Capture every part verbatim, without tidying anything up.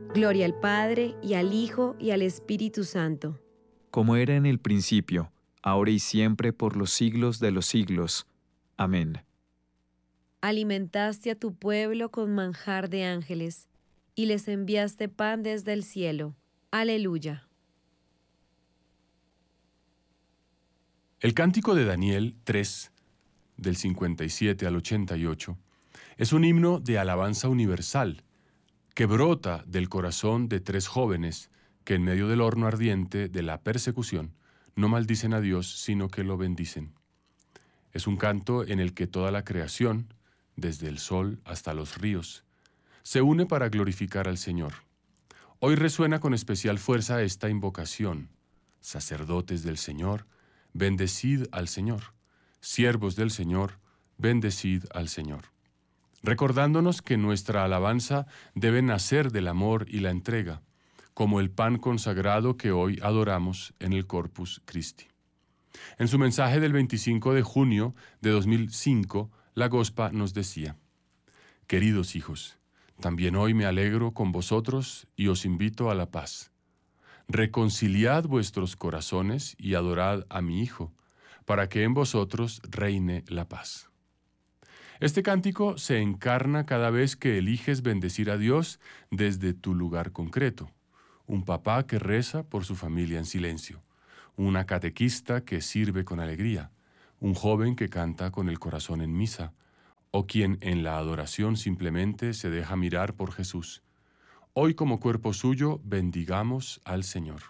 Gloria al Padre, y al Hijo, y al Espíritu Santo. Como era en el principio, ahora y siempre, por los siglos de los siglos. Amén. Alimentaste a tu pueblo con manjar de ángeles, y les enviaste pan desde el cielo. Aleluya. El cántico de Daniel tres, del cincuenta y siete al ochenta y ocho, es un himno de alabanza universal que brota del corazón de tres jóvenes que en medio del horno ardiente de la persecución no maldicen a Dios, sino que lo bendicen. Es un canto en el que toda la creación, desde el sol hasta los ríos, se une para glorificar al Señor. Hoy resuena con especial fuerza esta invocación: sacerdotes del Señor, bendecid al Señor; siervos del Señor, bendecid al Señor. Recordándonos que nuestra alabanza debe nacer del amor y la entrega, como el pan consagrado que hoy adoramos en el Corpus Christi. En su mensaje del veinticinco de junio de dos mil cinco, la Gospa nos decía: Queridos hijos, también hoy me alegro con vosotros y os invito a la paz. Reconciliad vuestros corazones y adorad a mi Hijo, para que en vosotros reine la paz. Este cántico se encarna cada vez que eliges bendecir a Dios desde tu lugar concreto. Un papá que reza por su familia en silencio, una catequista que sirve con alegría, un joven que canta con el corazón en misa, o quien en la adoración simplemente se deja mirar por Jesús. Hoy, como cuerpo suyo, bendigamos al Señor.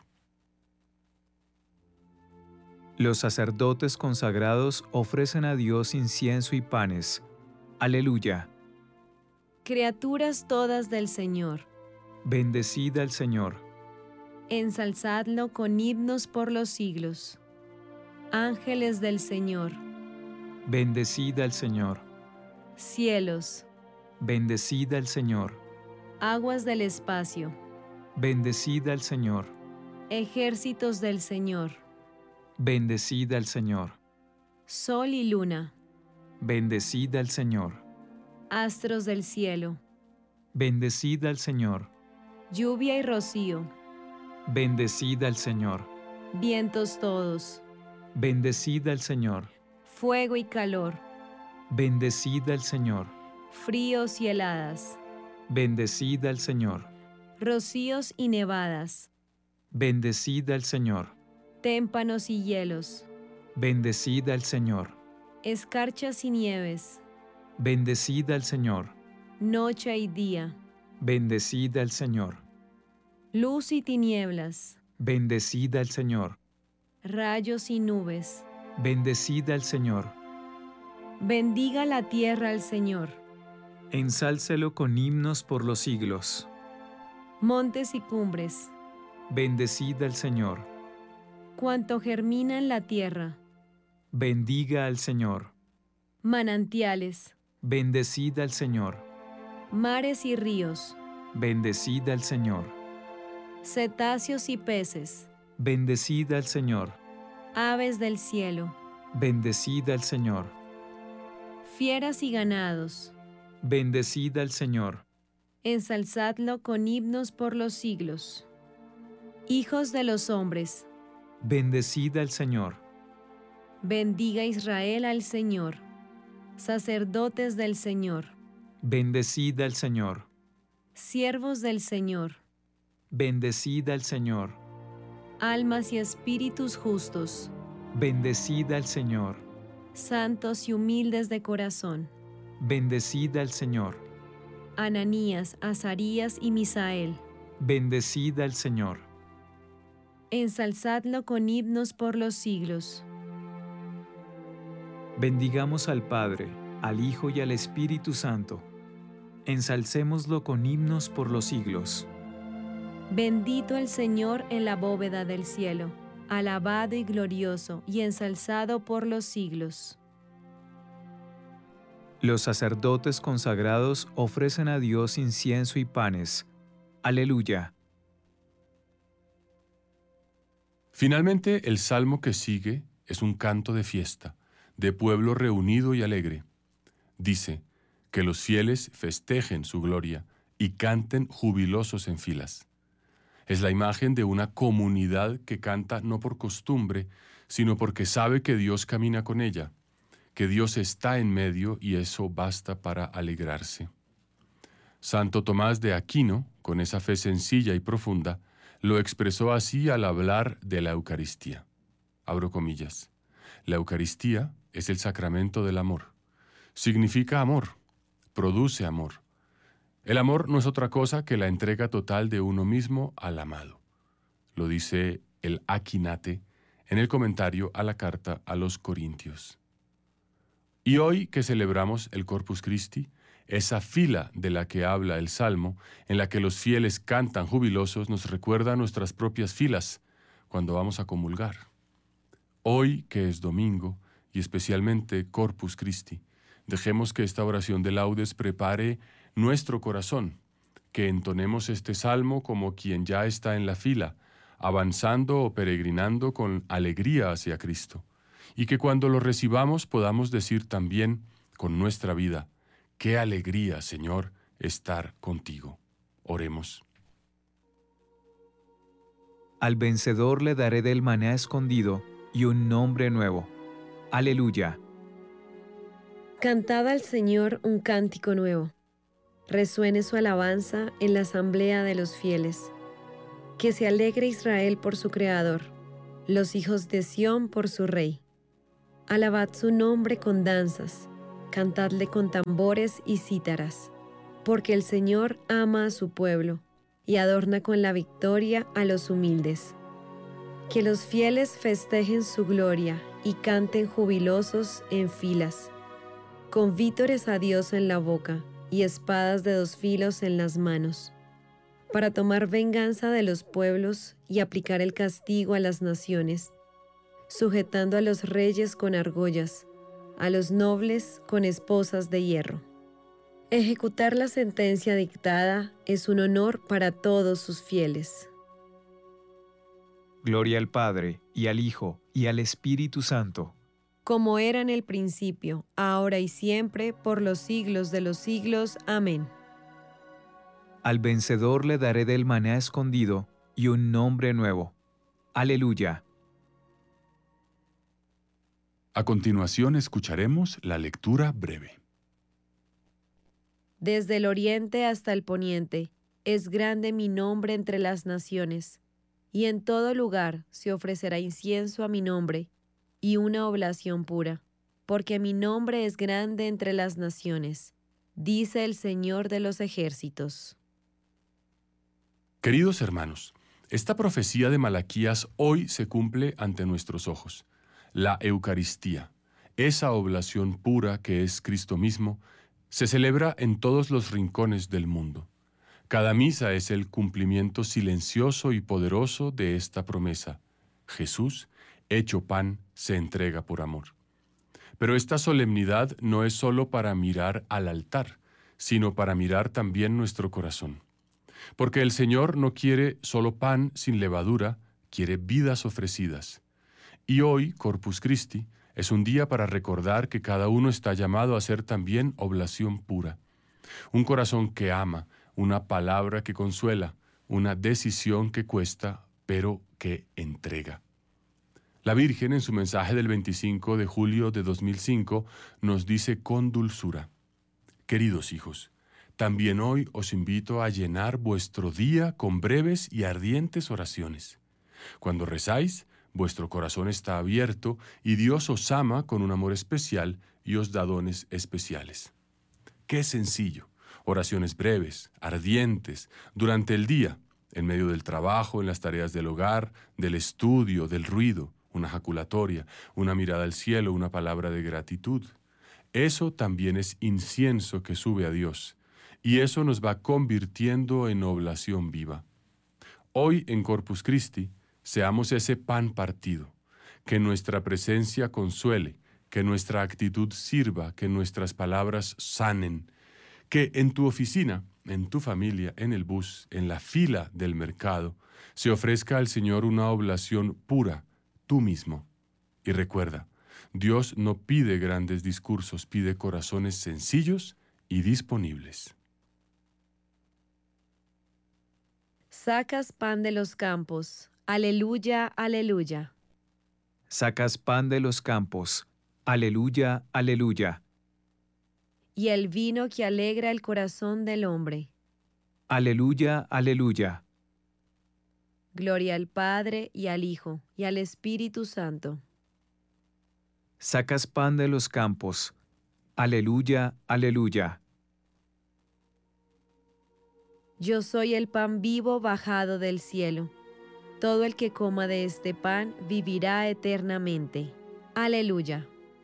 Los sacerdotes consagrados ofrecen a Dios incienso y panes. Aleluya. Criaturas todas del Señor, Bendecid al Señor. ensalzadlo con himnos por los siglos. Ángeles del Señor, Bendecid al Señor. cielos, Bendecid al Señor. aguas del espacio, Bendecid al Señor. ejércitos del Señor, Bendecid al Señor. sol y luna, Bendecid al Señor. astros del cielo, Bendecid al Señor. lluvia y rocío, Bendecid al Señor. vientos todos, Bendecid al Señor. fuego y calor, Bendecid al Señor. fríos y heladas, Bendecid al Señor. rocíos y nevadas, Bendecid al Señor. témpanos y hielos, Bendecid al Señor. escarchas y nieves, Bendecid al Señor. noche y día, Bendecid al Señor. luz y tinieblas, Bendecid al Señor. rayos y nubes. Bendecid al Señor. Bendiga la tierra al Señor, Ensálcelo con himnos por los siglos. montes y cumbres, Bendecid al Señor. cuanto germina en la tierra, Bendiga al Señor. manantiales, Bendecid al Señor. mares y ríos, Bendecid al Señor. cetáceos y peces, Bendecid al Señor. aves del cielo, Bendecid al Señor. fieras y ganados, Bendecid al Señor. ensalzadlo con himnos por los siglos. Hijos de los hombres, Bendecid al Señor. bendiga Israel al Señor. Sacerdotes del Señor, Bendecid al Señor. siervos del Señor, Bendecid al Señor. almas y espíritus justos, Bendecid al Señor. santos y humildes de corazón, Bendecid al Señor. Ananías, Azarías y Misael, Bendecid al Señor. ensalzadlo con himnos por los siglos. Bendigamos al Padre, al Hijo y al Espíritu Santo. Ensalcémoslo con himnos por los siglos. Bendito el Señor en la bóveda del cielo, alabado y glorioso y ensalzado por los siglos. Los sacerdotes consagrados ofrecen a Dios incienso y panes. Aleluya. Finalmente, el salmo que sigue es un canto de fiesta, de pueblo reunido y alegre. Dice: que los fieles festejen su gloria y canten jubilosos en filas. Es la imagen de una comunidad que canta no por costumbre, sino porque sabe que Dios camina con ella, que Dios está en medio y eso basta para alegrarse. Santo Tomás de Aquino, con esa fe sencilla y profunda, lo expresó así al hablar de la Eucaristía. Abro comillas. La Eucaristía es el sacramento del amor. Significa amor, produce amor. El amor no es otra cosa que la entrega total de uno mismo al amado. Lo dice el Aquinate en el comentario a la carta a los Corintios. Y hoy que celebramos el Corpus Christi, esa fila de la que habla el Salmo, en la que los fieles cantan jubilosos, nos recuerda nuestras propias filas cuando vamos a comulgar. Hoy que es domingo, y especialmente Corpus Christi, dejemos que esta oración de laudes prepare nuestro corazón, que entonemos este salmo como quien ya está en la fila, avanzando o peregrinando con alegría hacia Cristo, y que cuando lo recibamos podamos decir también con nuestra vida, qué alegría, Señor, estar contigo. Oremos. Al vencedor le daré del maná escondido y un nombre nuevo. Aleluya. Cantad al Señor un cántico nuevo. Resuene su alabanza en la asamblea de los fieles. Que se alegre Israel por su Creador, los hijos de Sión por su Rey. Alabad su nombre con danzas, cantadle con tambores y cítaras, porque el Señor ama a su pueblo y adorna con la victoria a los humildes. Que los fieles festejen su gloria y canten jubilosos en filas, con vítores a Dios en la boca y espadas de dos filos en las manos, para tomar venganza de los pueblos y aplicar el castigo a las naciones, sujetando a los reyes con argollas, a los nobles con esposas de hierro. Ejecutar la sentencia dictada es un honor para todos sus fieles. Gloria al Padre, y al Hijo, y al Espíritu Santo. Como era en el principio, ahora y siempre, por los siglos de los siglos. Amén. Al vencedor le daré del maná escondido y un nombre nuevo. Aleluya. A continuación escucharemos la lectura breve. Desde el oriente hasta el poniente, es grande mi nombre entre las naciones, y en todo lugar se ofrecerá incienso a mi nombre, y una oblación pura, porque mi nombre es grande entre las naciones, dice el Señor de los ejércitos. Queridos hermanos, esta profecía de Malaquías hoy se cumple ante nuestros ojos. La Eucaristía, esa oblación pura que es Cristo mismo, se celebra en todos los rincones del mundo. Cada misa es el cumplimiento silencioso y poderoso de esta promesa. Jesús, hecho pan, se entrega por amor. Pero esta solemnidad no es solo para mirar al altar, sino para mirar también nuestro corazón. Porque el Señor no quiere solo pan sin levadura, quiere vidas ofrecidas. Y hoy, Corpus Christi, es un día para recordar que cada uno está llamado a ser también oblación pura. Un corazón que ama, una palabra que consuela, una decisión que cuesta, pero que entrega. La Virgen, en su mensaje del veinticinco de julio de dos mil cinco, nos dice con dulzura: Queridos hijos, también hoy os invito a llenar vuestro día con breves y ardientes oraciones. Cuando rezáis, vuestro corazón está abierto y Dios os ama con un amor especial y os da dones especiales. ¡Qué sencillo! Oraciones breves, ardientes, durante el día, en medio del trabajo, en las tareas del hogar, del estudio, del ruido, una jaculatoria, una mirada al cielo, una palabra de gratitud. Eso también es incienso que sube a Dios, y eso nos va convirtiendo en oblación viva. Hoy en Corpus Christi, seamos ese pan partido, que nuestra presencia consuele, que nuestra actitud sirva, que nuestras palabras sanen, que en tu oficina, en tu familia, en el bus, en la fila del mercado, se ofrezca al Señor una oblación pura, tú mismo. Y recuerda, Dios no pide grandes discursos, pide corazones sencillos y disponibles. Sacas pan de los campos. Aleluya, aleluya. Sacas pan de los campos. Aleluya, aleluya. Y el vino que alegra el corazón del hombre. Aleluya, aleluya. Gloria al Padre, y al Hijo, y al Espíritu Santo. Sacas pan de los campos. Aleluya, aleluya. Yo soy el pan vivo bajado del cielo. Todo el que coma de este pan vivirá eternamente. Aleluya.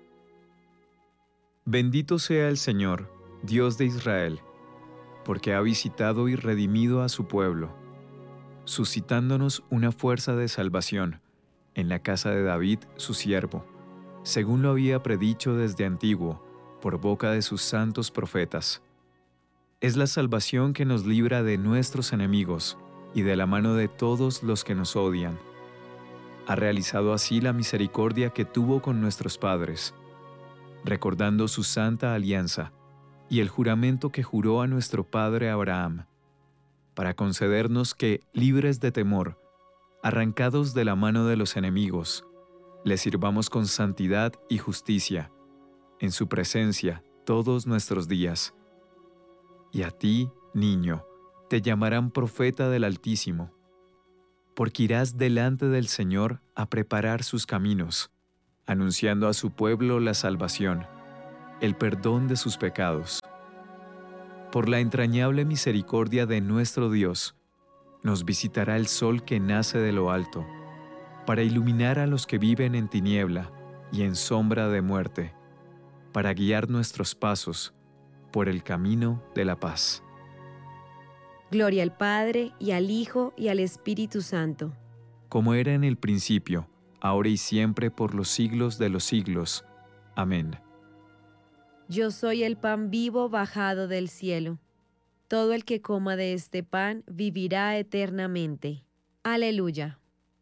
Bendito sea el Señor, Dios de Israel, porque ha visitado y redimido a su pueblo, suscitándonos una fuerza de salvación en la casa de David, su siervo, según lo había predicho desde antiguo, por boca de sus santos profetas. Es la salvación que nos libra de nuestros enemigos y de la mano de todos los que nos odian. Ha realizado así la misericordia que tuvo con nuestros padres, recordando su santa alianza y el juramento que juró a nuestro padre Abraham, para concedernos que, libres de temor, arrancados de la mano de los enemigos, le sirvamos con santidad y justicia, en su presencia todos nuestros días. Y a ti, niño, te llamarán profeta del Altísimo, porque irás delante del Señor a preparar sus caminos, anunciando a su pueblo la salvación, el perdón de sus pecados. Por la entrañable misericordia de nuestro Dios, nos visitará el sol que nace de lo alto, para iluminar a los que viven en tiniebla y en sombra de muerte, para guiar nuestros pasos por el camino de la paz. Gloria al Padre, y al Hijo, y al Espíritu Santo. Como era en el principio, ahora y siempre, por los siglos de los siglos. Amén. Yo soy el pan vivo bajado del cielo. Todo el que coma de este pan vivirá eternamente. Aleluya.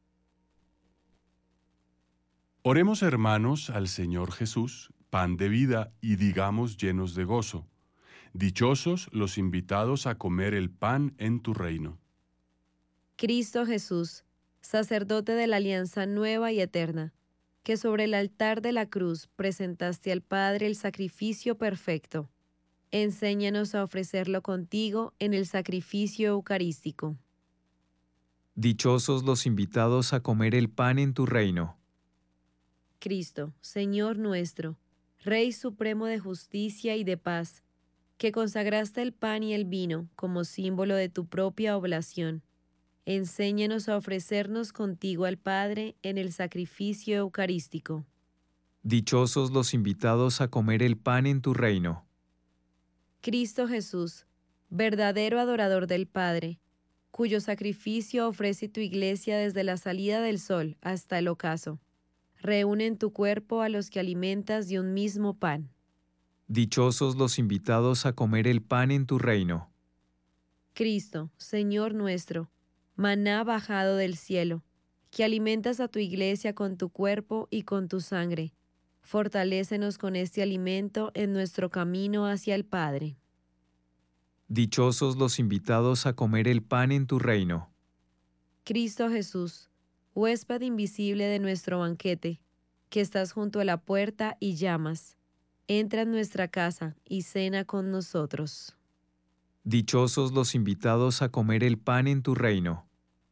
Oremos, hermanos, al Señor Jesús, pan de vida, y digamos llenos de gozo: dichosos los invitados a comer el pan en tu reino. Cristo Jesús, sacerdote de la alianza nueva y eterna, que sobre el altar de la cruz presentaste al Padre el sacrificio perfecto, enséñanos a ofrecerlo contigo en el sacrificio eucarístico. Dichosos los invitados a comer el pan en tu reino. Cristo, Señor nuestro, Rey supremo de justicia y de paz, que consagraste el pan y el vino como símbolo de tu propia oblación, enséñanos a ofrecernos contigo al Padre en el sacrificio eucarístico. Dichosos los invitados a comer el pan en tu reino. Cristo Jesús, verdadero adorador del Padre, cuyo sacrificio ofrece tu iglesia desde la salida del sol hasta el ocaso. Reúne en tu cuerpo a los que alimentas de un mismo pan. Dichosos los invitados a comer el pan en tu reino. Cristo, Señor nuestro, maná bajado del cielo, que alimentas a tu iglesia con tu cuerpo y con tu sangre. Fortalécenos con este alimento en nuestro camino hacia el Padre. Dichosos los invitados a comer el pan en tu reino. Cristo Jesús, huésped invisible de nuestro banquete, que estás junto a la puerta y llamas, entra en nuestra casa y cena con nosotros. Dichosos los invitados a comer el pan en tu reino.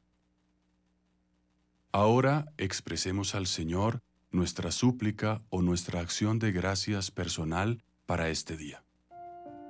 Ahora expresemos al Señor nuestra súplica o nuestra acción de gracias personal para este día.